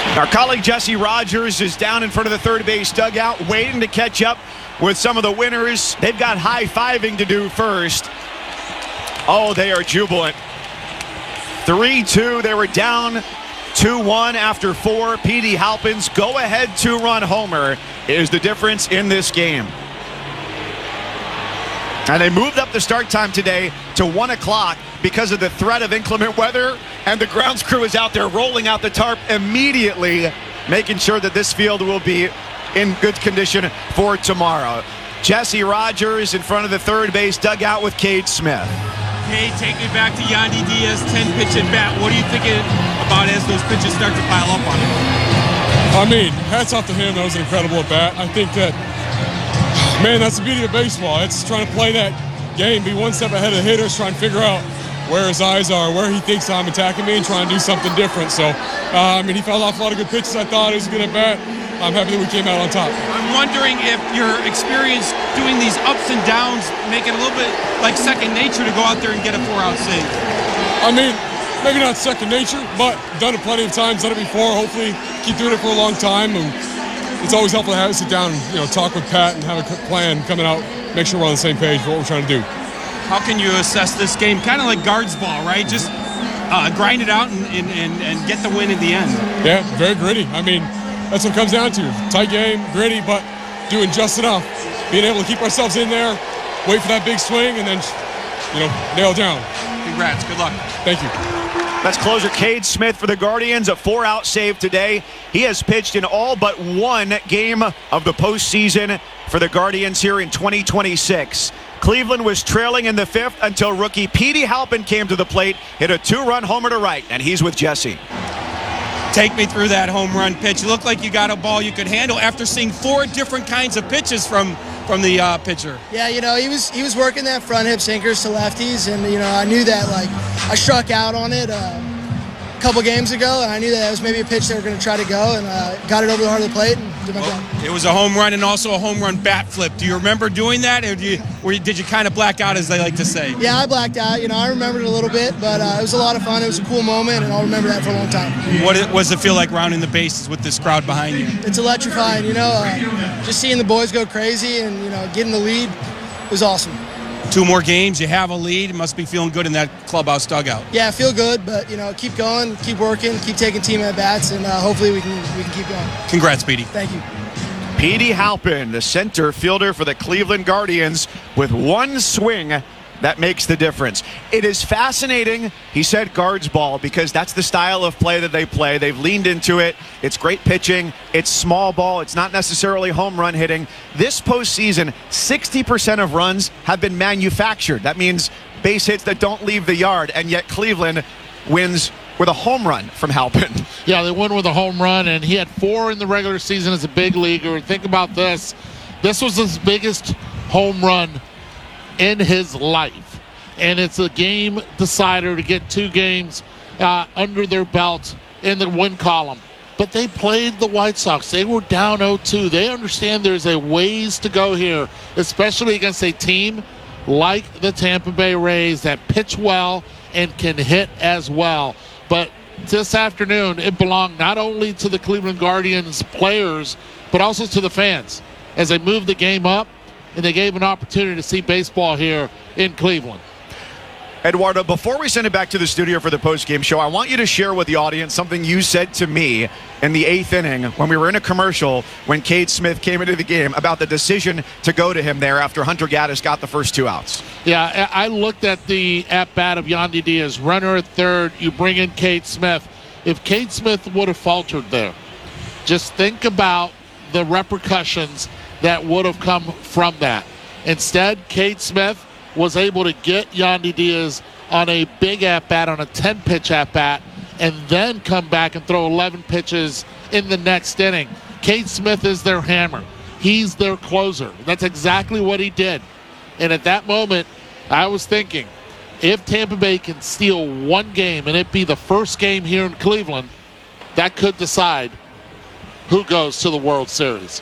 Our colleague Jesse Rogers is down in front of the third base dugout waiting to catch up with some of the winners. They've got high-fiving to do first. Oh, they are jubilant. 3-2, they were down 2-1 after 4. Petey Halpin's go-ahead 2-run homer is the difference in this game. And they moved up the start time today to 1 o'clock because of the threat of inclement weather, and the grounds crew is out there rolling out the tarp immediately, making sure that this field will be in good condition for tomorrow. Jesse Rogers in front of the third base dugout with Cade Smith. Cade, take me back to Yandy Diaz, 10-pitch at bat. What are you thinking about as those pitches start to pile up on him? I mean, hats off to him. That was an incredible at bat. I think that, man, that's the beauty of baseball. It's trying to play that game, be one step ahead of the hitters, trying to figure out where his eyes are, where he thinks I'm attacking me, and trying to do something different. So, I mean, he fouled off a lot of good pitches. I thought it was a good at bat. I'm happy that we came out on top. I'm wondering if your experience doing these ups and downs make it a little bit like second nature to go out there and get a 4-out save. I mean, maybe not second nature, but done it plenty of times, done it before. Hopefully keep doing it for a long time. And it's always helpful to have sit down and talk with Pat and have a plan coming out, make sure we're on the same page for what we're trying to do. How can you assess this game? Kind of like guards ball, right? Just grind it out and get the win in the end. Yeah, very gritty. I mean, that's what it comes down to. Tight game, gritty, but doing just enough. Being able to keep ourselves in there, wait for that big swing, and then, nail it down. Congrats. Good luck. Thank you. That's closer Cade Smith for the Guardians, a 4-out save today. He has pitched in all but one game of the postseason for the Guardians here in 2026. Cleveland was trailing in the 5th until rookie Petey Halpin came to the plate, hit a 2-run homer to right, and he's with Jesse. Take me through that home run pitch. It looked like you got a ball you could handle after seeing 4 different kinds of pitches from the pitcher. Yeah, he was working that front hip sinkers to lefties, and I knew that I struck out on it a couple games ago, and I knew that was maybe a pitch they were going to try to go, and got it over the heart of the plate and did my job. It was a home run and also a home run bat flip. Do you remember doing that, or did you kind of black out, as they like to say? Yeah, I blacked out. I remembered it a little bit, but it was a lot of fun. It was a cool moment, and I'll remember that for a long time. What does it feel like rounding the bases with this crowd behind you? It's electrifying. Just seeing the boys go crazy and getting the lead was awesome. 2 more games, you have a lead. It must be feeling good in that clubhouse dugout. Yeah, I feel good, but keep going, keep working, keep taking team at bats, and hopefully we can keep going. Congrats, Petey. Thank you. Petey Halpin, the center fielder for the Cleveland Guardians, with one swing that makes the difference. It is fascinating, he said guards ball, because that's the style of play that they play. They've leaned into it. It's great pitching. It's small ball. It's not necessarily home run hitting. This postseason, 60% of runs have been manufactured. That means base hits that don't leave the yard, and yet Cleveland wins with a home run from Halpin. Yeah, they won with a home run, and he had 4 in the regular season as a big leaguer. Think about this. This was his biggest home run in his life, and it's a game decider to get 2 games under their belt in the win column. But they played the White Sox. They were down 0-2. They understand there's a ways to go here, especially against a team like the Tampa Bay Rays that pitch well and can hit as well. But this afternoon, it belonged not only to the Cleveland Guardians players, but also to the fans as they moved the game up, and they gave an opportunity to see baseball here in Cleveland. Eduardo, before we send it back to the studio for the postgame show, I want you to share with the audience something you said to me in the 8th inning when we were in a commercial when Cade Smith came into the game about the decision to go to him there after Hunter Gaddis got the first 2 outs. Yeah, I looked at the at-bat of Yandy Diaz. Runner at third, you bring in Cade Smith. If Cade Smith would have faltered there, just think about the repercussions that would have come from that. Instead, Cade Smith was able to get Yandy Diaz on a big at-bat, on a 10-pitch at-bat, and then come back and throw 11 pitches in the next inning. Cade Smith is their hammer. He's their closer. That's exactly what he did. And at that moment, I was thinking, if Tampa Bay can steal one game and it be the first game here in Cleveland, that could decide who goes to the World Series.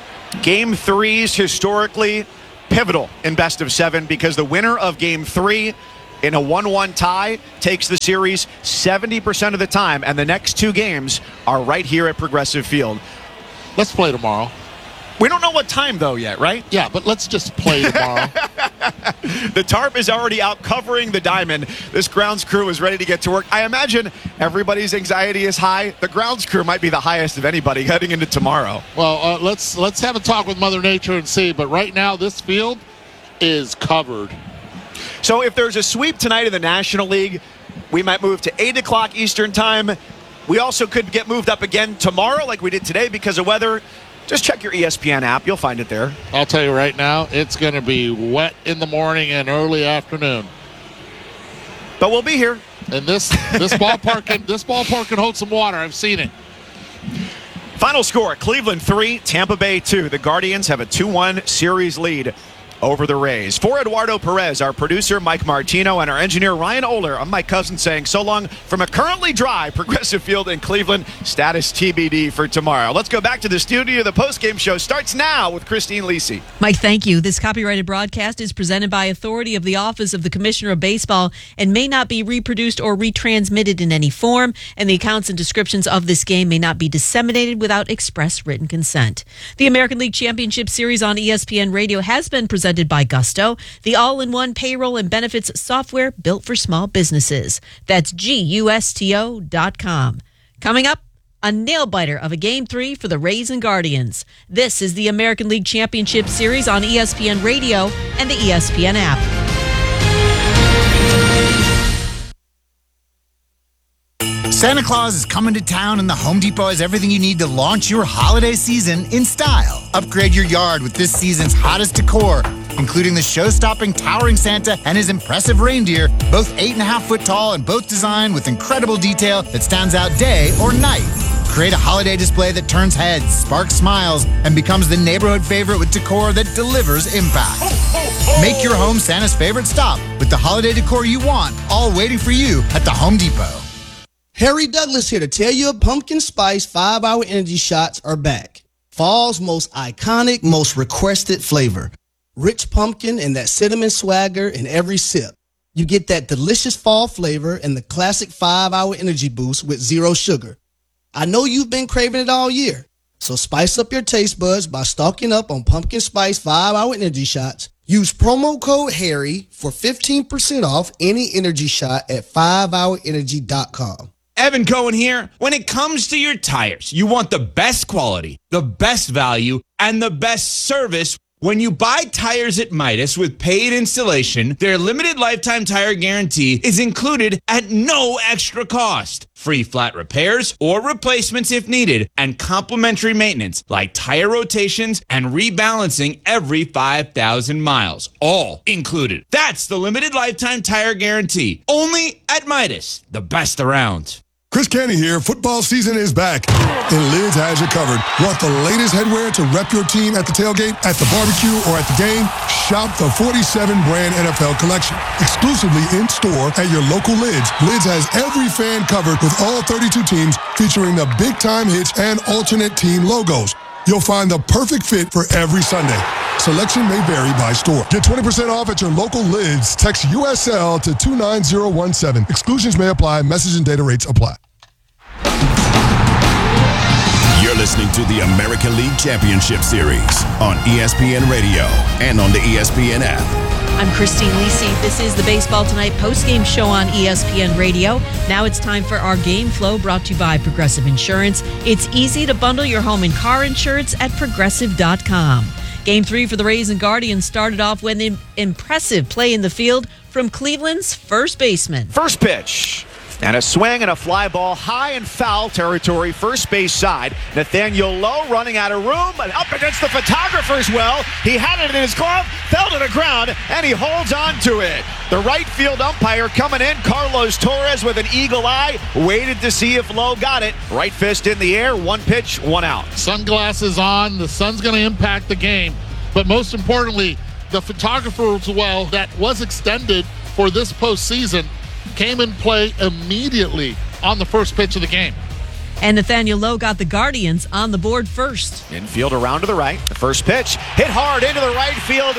Game 3s historically pivotal in best of 7 because the winner of Game 3 in a 1-1 tie takes the series 70% of the time, and the next 2 games are right here at Progressive Field. Let's play tomorrow. We don't know what time, though, yet, right? Yeah, but let's just play tomorrow. The tarp is already out covering the diamond. This grounds crew is ready to get to work. I imagine everybody's anxiety is high. The grounds crew might be the highest of anybody heading into tomorrow. Well, let's have a talk with Mother Nature and see. But right now, this field is covered. So if there's a sweep tonight in the National League, we might move to 8 o'clock Eastern time. We also could get moved up again tomorrow like we did today because of weather. Just check your ESPN app. You'll find it there. I'll tell you right now, it's going to be wet in the morning and early afternoon. But we'll be here. And this ballpark can hold some water. I've seen it. Final score, Cleveland 3, Tampa Bay 2. The Guardians have a 2-1 series lead over the Rays. For Eduardo Perez, our producer, Mike Martino, and our engineer, Ryan Oler, I'm Mike Cousins saying so long from a currently dry Progressive Field in Cleveland. Status TBD for tomorrow. Let's go back to the studio. The postgame show starts now with Christine Lisi. Mike, thank you. This copyrighted broadcast is presented by authority of the Office of the Commissioner of Baseball and may not be reproduced or retransmitted in any form, and the accounts and descriptions of this game may not be disseminated without express written consent. The American League Championship Series on ESPN Radio has been presented by Gusto, the all-in-one payroll and benefits software built for small businesses. That's GUSTO.com. Coming up, a nail-biter of a Game 3 for the Rays and Guardians. This is the American League Championship Series on ESPN Radio and the ESPN app. Santa Claus is coming to town, and the Home Depot has everything you need to launch your holiday season in style. Upgrade your yard with this season's hottest decor, including the show-stopping towering Santa and his impressive reindeer, both 8.5 foot tall and both designed with incredible detail that stands out day or night. Create a holiday display that turns heads, sparks smiles, and becomes the neighborhood favorite with decor that delivers impact. Make your home Santa's favorite stop with the holiday decor you want, all waiting for you at the Home Depot. Harry Douglas here to tell you pumpkin spice 5-hour energy shots are back. Fall's most iconic, most requested flavor. Rich pumpkin and that cinnamon swagger in every sip. You get that delicious fall flavor and the classic 5-hour energy boost with zero sugar. I know you've been craving it all year, so spice up your taste buds by stocking up on pumpkin spice 5-hour energy shots. Use promo code HARRY for 15% off any energy shot at 5hourenergy.com. Evan Cohen here. When it comes to your tires, you want the best quality, the best value, and the best service. When you buy tires at Midas with paid installation, their limited lifetime tire guarantee is included at no extra cost. Free flat repairs or replacements if needed, and complimentary maintenance like tire rotations and rebalancing every 5,000 miles. All included. That's the limited lifetime tire guarantee. Only at Midas, the best around. Chris Canty here. Football season is back, and Lids has you covered. Want the latest headwear to rep your team at the tailgate, at the barbecue, or at the game? Shop the 47 brand NFL collection, exclusively in store at your local Lids. Lids has every fan covered with all 32 teams, featuring the big time hits and alternate team logos. You'll find the perfect fit for every Sunday. Selection may vary by store. Get 20% off at your local Lids. Text USL to 29017. Exclusions may apply. Message and data rates apply. You're listening to the American League Championship Series on ESPN Radio and on the ESPN app. I'm Christine Lisi. This is the Baseball Tonight postgame show on ESPN Radio. Now it's time for our Game Flow, brought to you by Progressive Insurance. It's easy to bundle your home and car insurance at Progressive.com. Game 3 for the Rays and Guardians started off with an impressive play in the field from Cleveland's first baseman. First pitch. And a swing and a fly ball high in foul territory, first base side. Nathaniel Lowe running out of room, but up against the photographer's well. He had it in his glove, fell to the ground, and he holds on to it. The right field umpire coming in, Carlos Torres with an eagle eye, waited to see if Lowe got it. Right fist in the air, one pitch, one out. Sunglasses on, the sun's going to impact the game. But most importantly, the photographer's well that was extended for this postseason came in play immediately on the first pitch of the game. And Nathaniel Lowe got the Guardians on the board first. Infield around to the right. The first pitch hit hard into the right field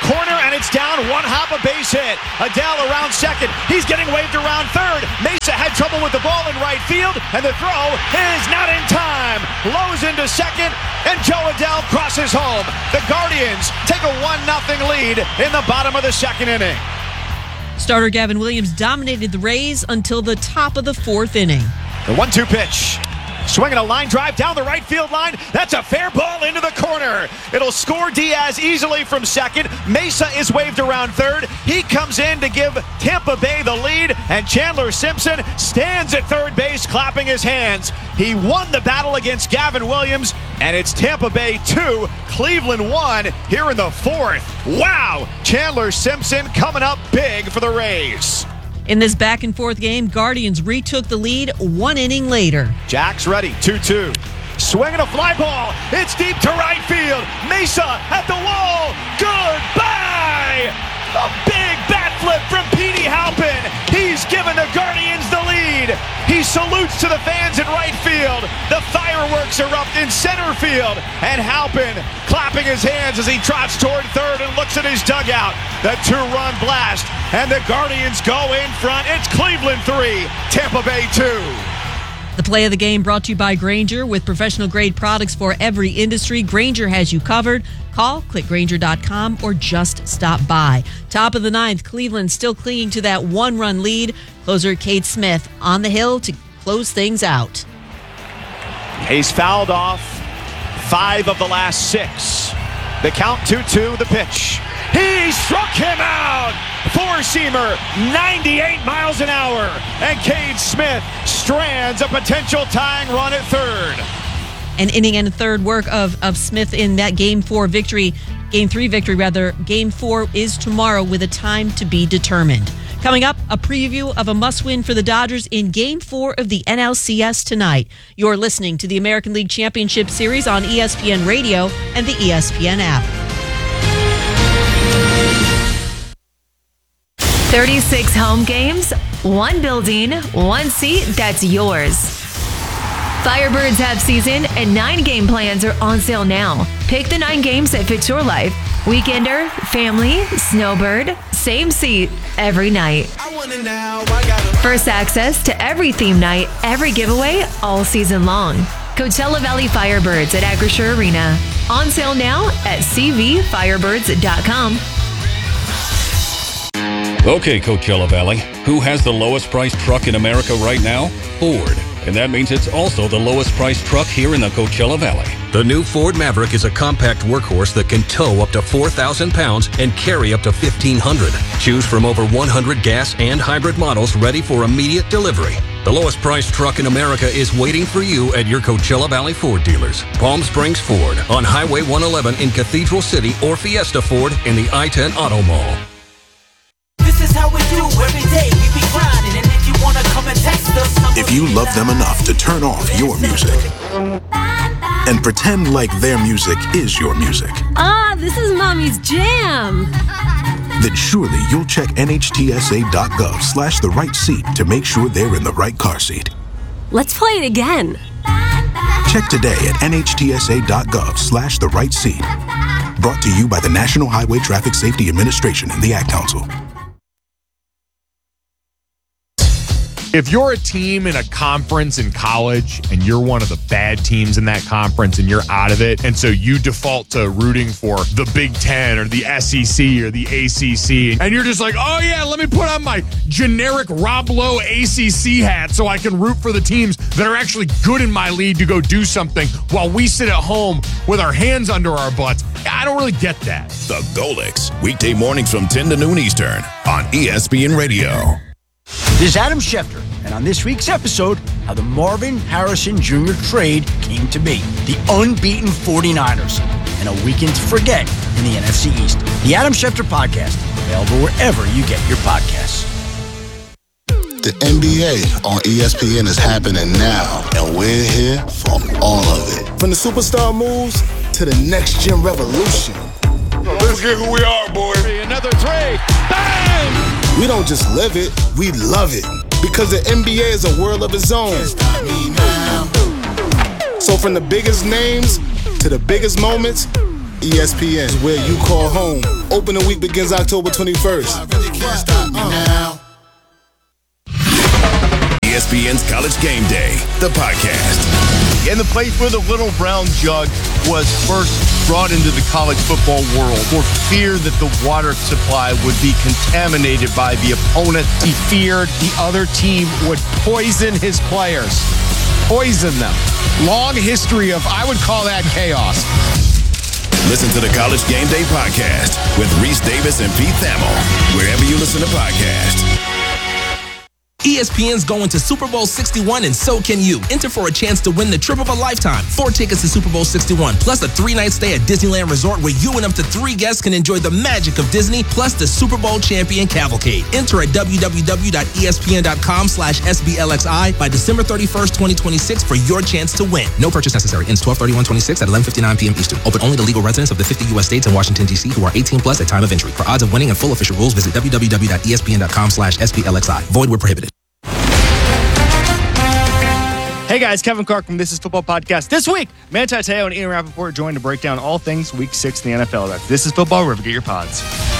corner, and it's down. One hop, a base hit. Adele around second. He's getting waved around third. Mesa had trouble with the ball in right field, and the throw is not in time. Lows into second, and Joe Adele crosses home. The Guardians take a 1-0 lead in the bottom of the second inning. Starter Gavin Williams dominated the Rays until the top of the fourth inning. The 1-2 pitch. Swinging a line drive down the right field line. That's a fair ball into the corner. It'll score Diaz easily from second. Mesa is waved around third. He comes in to give Tampa Bay the lead, and Chandler Simpson stands at third base clapping his hands. He won the battle against Gavin Williams, and it's Tampa Bay 2, Cleveland 1 here in the fourth. Wow! Chandler Simpson coming up big for the Rays. In this back-and-forth game, Guardians retook the lead 1 inning later. Jack's ready, 2-2. Swinging a fly ball. It's deep to right field. Mesa at the wall. Goodbye! A big bat flip from Petey Halpin. He's given the Guardians the lead. He salutes to the fans in right field. The fireworks erupt in center field. And Halpin clapping his hands as he trots toward third and looks at his dugout. The 2-run blast. And the Guardians go in front. It's Cleveland 3, Tampa Bay 2. The play of the game brought to you by Grainger. With professional-grade products for every industry, Grainger has you covered. Call, click Grainger.com, or just stop by. Top of the ninth, Cleveland still clinging to that 1-run lead. Closer Cade Smith on the hill to close things out. He's fouled off 5 of the last 6. The count 2-2, the pitch. He struck him out! Four-seamer, 98 miles an hour. And Cade Smith strands a potential tying run at third. An inning and a third work of Smith in that Game 3 victory. Game 4 is tomorrow with a time to be determined. Coming up, a preview of a must-win for the Dodgers in Game 4 of the NLCS tonight. You're listening to the American League Championship Series on ESPN Radio and the ESPN app. 36 home games, 1 building, 1 seat that's yours. Firebirds have season and 9 game plans are on sale now. Pick the 9 games that fit your life. Weekender, family, snowbird, same seat, every night. First access to every theme night, every giveaway, all season long. Coachella Valley Firebirds at Acrisure Arena. On sale now at cvfirebirds.com. Okay, Coachella Valley, who has the lowest priced truck in America right now? Ford. And that means it's also the lowest priced truck here in the Coachella Valley. The new Ford Maverick is a compact workhorse that can tow up to 4,000 pounds and carry up to 1,500. Choose from over 100 gas and hybrid models ready for immediate delivery. The lowest priced truck in America is waiting for you at your Coachella Valley Ford dealers. Palm Springs Ford on Highway 111 in Cathedral City, or Fiesta Ford in the I-10 Auto Mall. This is how we do every day. We be grinding, and if you wanna come and text us, if you love them enough to turn off your music and pretend like their music is your music, this is Mommy's jam. then surely you'll check nhtsa.gov/the right seat to make sure they're in the right car seat. Let's play it again. Check today at nhtsa.gov/the right seat. Brought to you by the National Highway Traffic Safety Administration and the Ad Council. If you're a team in a conference in college and you're one of the bad teams in that conference and you're out of it, and so you default to rooting for the Big Ten or the SEC or the ACC, and you're just like, oh yeah, let me put on my generic Rob Lowe ACC hat so I can root for the teams that are actually good in my league to go do something while we sit at home with our hands under our butts. I don't really get that. The Golix, weekday mornings from 10 to noon Eastern on ESPN Radio. This is Adam Schefter, and on this week's episode, how the Marvin Harrison Jr. trade came to be. The unbeaten 49ers, and a weekend to forget in the NFC East. The Adam Schefter Podcast, available wherever you get your podcasts. The NBA on ESPN is happening now, and we're here for all of it. From the superstar moves to the next-gen revolution. Let's get who we are, boy. Another 3. Bang! We don't just live it, we love it. Because the NBA is a world of its own. So from the biggest names to the biggest moments, ESPN is where you call home. Opening week begins October 21st. I really can't stop me now. ESPN's College Game Day, the podcast. In the place where the little brown jug was first brought into the college football world for fear that the water supply would be contaminated by the opponent. He feared the other team would poison his players. Poison them. Long history of, I would call that chaos. Listen to the College Game Day podcast with Reese Davis and Pete Thamel, wherever you listen to podcasts. ESPN's going to Super Bowl 61 and so can you. Enter for a chance to win the trip of a lifetime. 4 tickets to Super Bowl 61 plus a 3-night stay at Disneyland Resort where you and up to 3 guests can enjoy the magic of Disney plus the Super Bowl champion cavalcade. Enter at www.espn.com/SBLXI by December 31st, 2026 for your chance to win. No purchase necessary. Ends 12/31/26 at 11:59 p.m. Eastern. Open only to legal residents of the 50 U.S. states and Washington, D.C. who are 18 plus at time of entry. For odds of winning and full official rules, visit www.espn.com/SBLXI. Void where prohibited. Hey guys, Kevin Clark from This Is Football Podcast. This week, Manti Te'o and Ian Rappaport joined to break down all things Week 6 in the NFL. That's This Is Football, wherever you get your pods.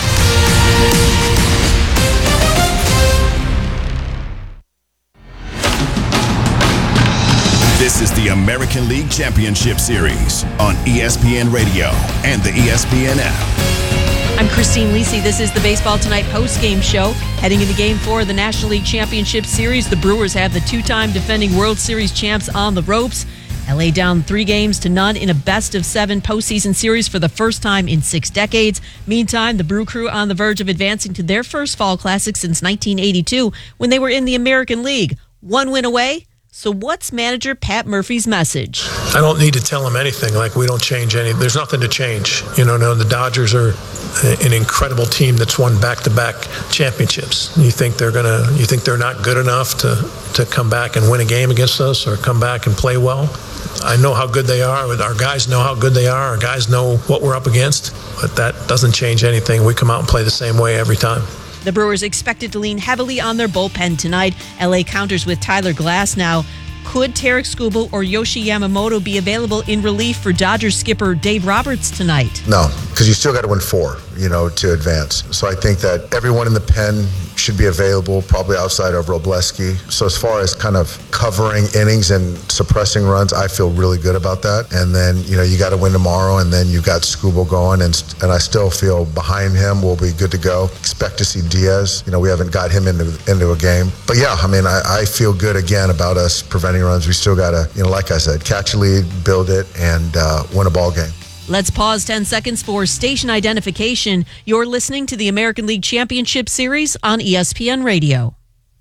This is the American League Championship Series on ESPN Radio and the ESPN app. I'm Christine Lisi. This is the Baseball Tonight post-game show. Heading into Game 4 of the National League Championship Series, the Brewers have the 2-time defending World Series champs on the ropes. LA down 3-0 in a best-of-7 postseason series for the first time in 6 decades. Meantime, the Brew Crew on the verge of advancing to their first Fall Classic since 1982 when they were in the American League. 1 win away. So what's manager Pat Murphy's message? I don't need to tell him anything. Like, we don't change any. There's nothing to change. No, the Dodgers are an incredible team that's won back-to-back championships. You think they're not good enough to come back and win a game against us or come back and play well? I know how good they are. Our guys know how good they are. Our guys know what we're up against. But that doesn't change anything. We come out and play the same way every time. The Brewers expected to lean heavily on their bullpen tonight. LA counters with Tyler Glass now. Could Tarek Skubal or Yoshi Yamamoto be available in relief for Dodgers skipper Dave Roberts tonight? No, because you still got to win 4, to advance. So I think that everyone in the pen should be available, probably outside of Robleski. So as far as kind of covering innings and suppressing runs, I feel really good about that. And then, you got to win tomorrow, and then you've got Skubal going, and I still feel behind him we'll be good to go. Expect to see Diaz. We haven't got him into a game. But yeah, I feel good again about us preventing runs. We still got to, like I said, catch a lead, build it, and win a ball game. Let's pause 10 seconds for station identification. You're listening to the American League Championship Series on ESPN Radio.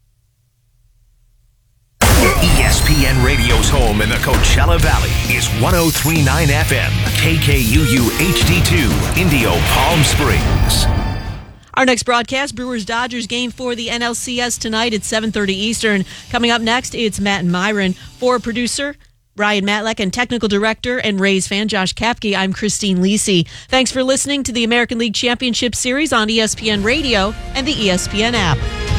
ESPN Radio's home in the Coachella Valley is 103.9 FM, KKUU HD2, Indio, Palm Springs. Our next broadcast, Brewers-Dodgers game for the NLCS tonight at 7:30 Eastern. Coming up next, it's Matt and Myron. For producer Brian Matlack and technical director and Rays fan Josh Kapke, I'm Christine Lisi. Thanks for listening to the American League Championship Series on ESPN Radio and the ESPN app.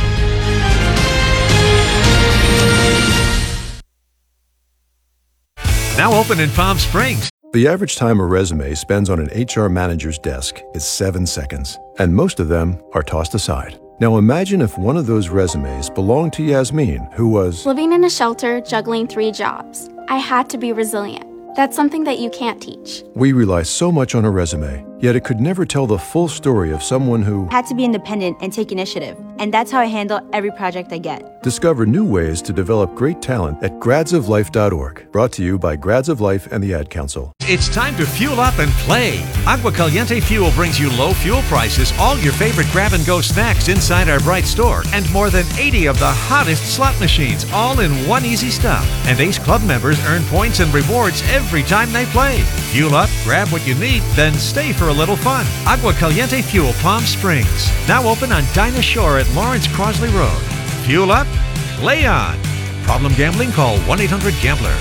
Now open in Palm Springs. The average time a resume spends on an HR manager's desk is 7 seconds, and most of them are tossed aside. Now imagine if one of those resumes belonged to Yasmin, who was living in a shelter, juggling 3 jobs. I had to be resilient. That's something that you can't teach. We rely so much on a resume, yet it could never tell the full story of someone who had to be independent and take initiative. And that's how I handle every project I get. Discover new ways to develop great talent at gradsoflife.org. Brought to you by Grads of Life and the Ad Council. It's time to fuel up and play. Agua Caliente Fuel brings you low fuel prices, all your favorite grab-and-go snacks inside our bright store, and more than 80 of the hottest slot machines, all in one easy stop. And Ace Club members earn points and rewards every time they play. Fuel up, grab what you need, then stay for a little fun. Agua Caliente Fuel, Palm Springs. Now open on Dinah Shore at Lawrence Crosley Road. Fuel up, play on. Problem gambling? Call 1-800-GAMBLER.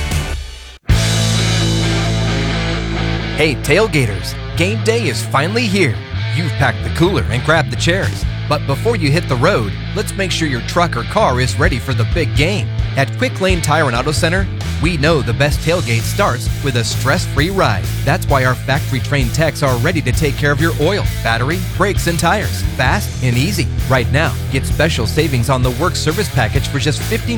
Hey, tailgaters, game day is finally here. You've packed the cooler and grabbed the chairs. But before you hit the road, let's make sure your truck or car is ready for the big game. At Quick Lane Tire and Auto Center, We know the best tailgate starts with a stress-free ride. That's why our factory-trained techs are ready to take care of your oil, battery, brakes, and tires. Fast and easy. Right now, get special savings on the work service package for just $15